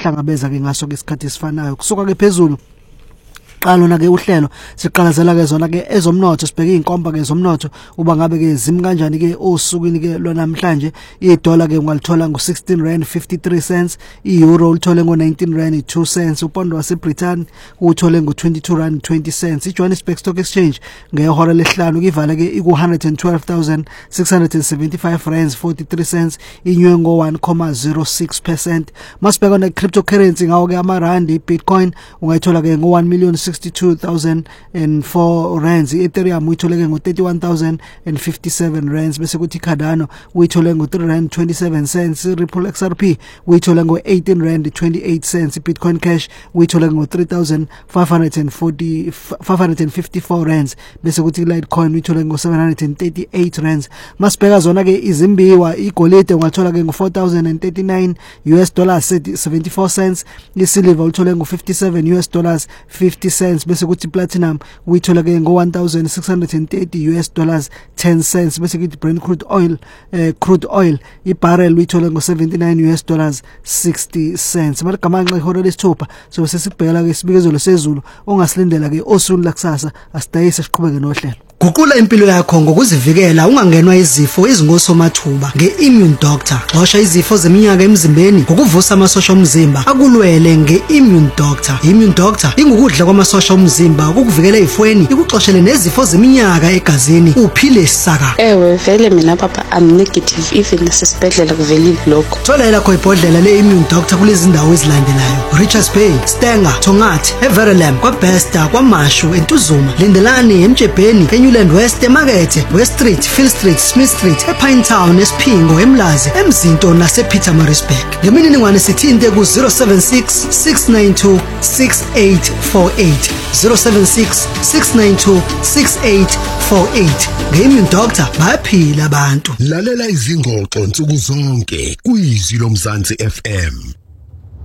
sihlangabeza ke ngaso ke isikhathi esifanayo kusuka ke phezulu qalona ke uhlelo siqalazela ke zona ke ezomnotho sibheke inkomba ke zomnotho uba ngabe ke zimi kanjani ke osukwini ke lwanamhlanje iDollar ke ungalithola ngo$16.53 iEuro ulithole ngo$19.02 upondo waseBritain uthole ngo$22.20 iJohannesburg Stock Exchange ngehora lehlanu kivala ke iku$112,675.43 inyuke ngo-1.06%. Masibheka na cryptocurrency ngawo ke amarandi iBitcoin ungayithola ke ngo$1,062,004 rands iEthereum uyitholeke ngo$31,057 rands bese kuthi Cardano uyithole ngo$3.27 Ripple XRP uyithole ngo$18.28 iBitcoin Cash uyithole ngo$3,554 rands bese kuthi Litecoin uyithole ngo$738 rands. Masibheka zona ke izimbiwa igolide ungathola ke ngo$4,039 $74 isilver uyithole ngo$57 $50 bese kuthi platinum uyithola ke ngo$1,630 $10 bese kuthi Brent crude oil ibarrel uyithola ngo$79 $60. Maligamanxe ihora lesithupha so sesibhekela ke isibikezelo sezulu ongasilindela ke osulu lakusasa asidayise siqhubeke nohlelo. Guqula impilo yakho ngokuzivikela ungangenwa izifo ezingosomathuba ngeImmune Doctor. Xosha izifo zeminyaka emzimbeni ngokuvusa amasosha omzimba akulwele ngeImmune Doctor. Immune Doctor ingukudla kwamasosha omzimba ukukuvikela ezifweni ikuxoshele nezifo zeminyaka egazini uphile saka. Ewe vele mina papa I'm negative even nasesibhedlela kuvelile lokho. Thola elakho ibhodlela leImmune Doctor kulezi ndawo ezilandelayo: Richards Bay, Stenger, Tongathi, Everlam, kwaBesta, kwaMashu, eNtuzuma, Lindelani, eMjebheni, Land West, Emakethe, West Street, Phil Street, Smith Street, ePine Town, eSphingo, eMlazi, eMzinto nasePietermaritzburg. Ngemininingwane sithinte ku-076 692 6848 076 692 6848. NgeImmune Doctor bayaphila abantu. Lalela izingxoxo nsuku zonke kwiZwi loMzansi FM.